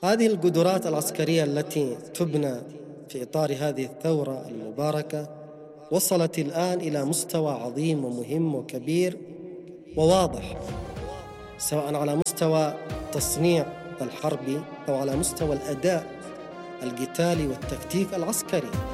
هذه القدرات العسكرية التي تبنى في إطار هذه الثورة المباركة وصلت الآن إلى مستوى عظيم ومهم وكبير وواضح، سواء على مستوى التصنيع الحربي أو على مستوى الأداء القتالي والتكتيك العسكري.